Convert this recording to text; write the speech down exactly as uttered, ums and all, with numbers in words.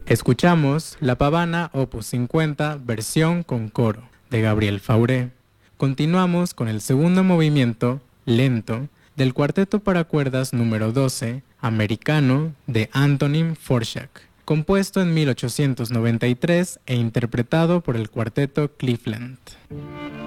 Escuchamos La Pavana opus cincuenta, versión con coro, de Gabriel Fauré. Continuamos con el segundo movimiento, lento, del cuarteto para cuerdas número doce, Americano, de Antonín Dvořák, compuesto en mil ochocientos noventa y tres e interpretado por el cuarteto Cleveland.